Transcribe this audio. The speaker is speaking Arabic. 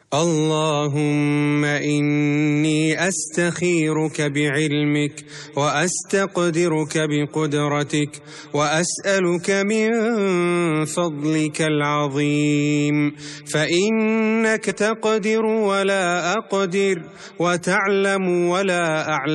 اللهم إني أستخيرك بعلمك وأستقدرك بقدرتك وأسألك من فضلك العظيم، فإنك تقدر ولا أقدر وتعلم ولا أعلم.